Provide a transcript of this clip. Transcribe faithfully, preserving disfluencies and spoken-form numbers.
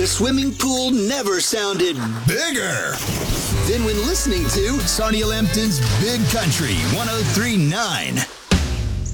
The swimming pool never sounded bigger than when listening to Sonia Lampton's Big Country one oh three point nine.